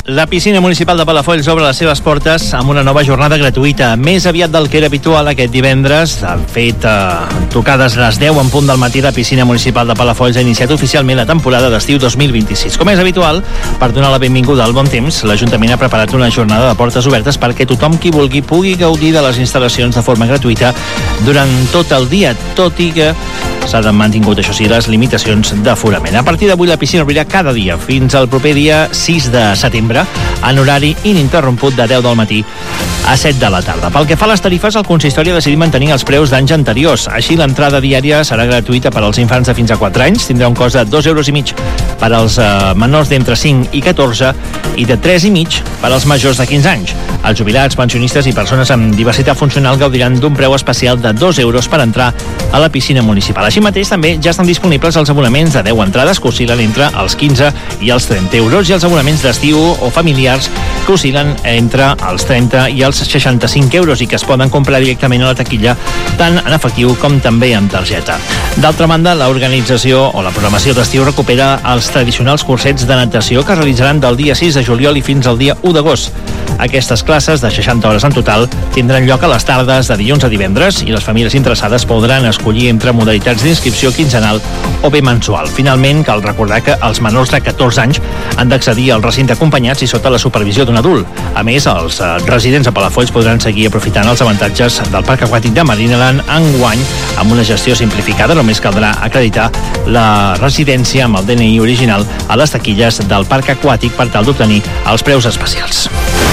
La piscina municipal de Palafolls obre les seves portes amb una nova jornada gratuïta, més aviat del que era habitual aquest divendres. Han fet tocades les 10 en punt del matí. La piscina municipal de Palafolls ha iniciat oficialment la temporada d'estiu 2026. Com és habitual, per donar la benvinguda al bon temps, l'Ajuntament ha preparat una jornada de portes obertes perquè tothom qui vulgui pugui gaudir de les instal·lacions de forma gratuïta durant tot el dia, tot i que s'han mantingut, això sí, les limitacions d'aforament. A partir d'avui la piscina obrirà cada dia fins al proper dia 6 de setembre en horari ininterromput de 10 del matí a 7 de la tarda. Pel que fa a les tarifes, el consistori ha decidit mantenir els preus d'anys anteriors. Així, l'entrada diària serà gratuïta per als infants de fins a 4 anys, tindrà un cost de 2,5 € per als menors d'entre 5 i 14 i de 3,5 € per als majors de 15 anys. Els jubilats, pensionistes i persones amb diversitat funcional gaudiran d'un preu especial de 2 € per entrar a la piscina municipal. Així mateix, també ja estan disponibles els abonaments de 10 entrades que oscil·len entre els 15 i els 30 € i els abonaments d'estiu o familiars que oscil·len entre els 30 i els 65 € i que es poden comprar directament a la taquilla tant en efectiu com també en targeta. D'altra banda, l'organització o la programació d'estiu recupera els tradicionals cursets de natació que es realitzaran del dia 6 de juliol i fins al dia 1 d'agost. Aquestes classes, de 60 hores en total, tindran lloc a les tardes de dilluns a divendres i les famílies interessades podran escollir entre modalitats d'inscripció quinzenal o bé mensual. Finalment, cal recordar que els menors de 14 anys han d'accedir al recinte acompanyats i sota la supervisió d'un adult. A més, els residents de Palafolls podran seguir aprofitant els avantatges del Parc Aquàtic de Marineland enguany amb una gestió simplificada. Només caldrà acreditar la residència amb el DNI original a les taquilles del Parc Aquàtic per tal d'obtenir els preus especials.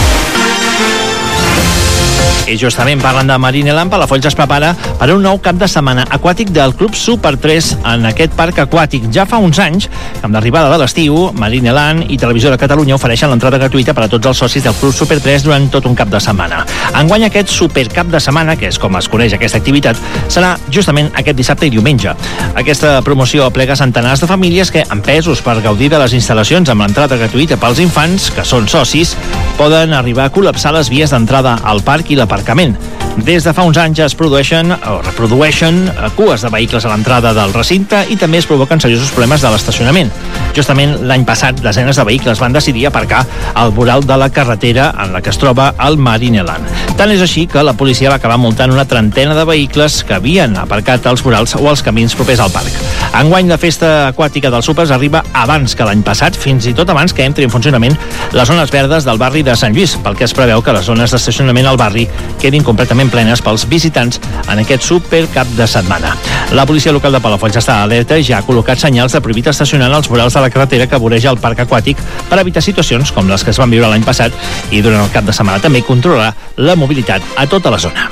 I justament parlant de Marineland, Palafolls es prepara per un nou cap de setmana aquàtic del Club Super 3 en aquest parc aquàtic. Ja fa uns anys, amb l'arribada de l'estiu, Marineland i Televisió de Catalunya ofereixen l'entrada gratuïta per a tots els socis del Club Super 3 durant tot un cap de setmana. Enguany aquest super cap de setmana, que és com es coneix aquesta activitat, serà justament aquest dissabte i diumenge. Aquesta promoció aplega centenars de famílies que, empesos per gaudir de les instal·lacions amb l'entrada gratuïta pels infants, que són socis, poden arribar a col·lapsar les vies d'entrada al parc i l'aparcament. Des de fa uns anys es produeixen o reprodueixen cues de vehicles a l'entrada del recinte i també es provoquen seriosos problemes de l'estacionament. Justament l'any passat, desenes de vehicles van decidir aparcar al voral de la carretera en la que es troba el Marineland. Tant és així que la policia va acabar multant una trentena de vehicles que havien aparcat als vorals o als camins propers al parc. Enguany, la festa aquàtica dels Supers arriba abans que l'any passat, fins i tot abans que entri en funcionament les zones verdes del barri de Sant Lluís, pel que es preveu que les zones d'estacionament al barri quedin completament plenes pels visitants en aquest super cap de setmana. La policia local de Palafolls està alerta i ja ha col·locat senyals de prohibit estacionar als vorals de la carretera que voreja el parc aquàtic per evitar situacions com les que es van viure l'any passat, i durant el cap de setmana també controlarà la mobilitat a tota la zona.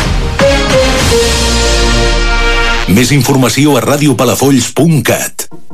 Més informació a radiopalafolls.cat.